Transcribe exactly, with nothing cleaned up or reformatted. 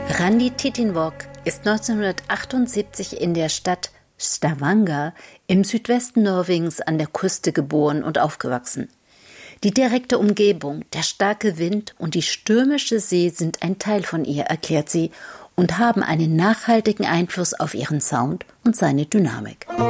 Randi Tittenvåg ist neunzehnhundertachtundsiebzig in der Stadt Stavanger im Südwesten Norwegens an der Küste geboren und aufgewachsen. Die direkte Umgebung, der starke Wind und die stürmische See sind ein Teil von ihr, erklärt sie, und haben einen nachhaltigen Einfluss auf ihren Sound und seine Dynamik.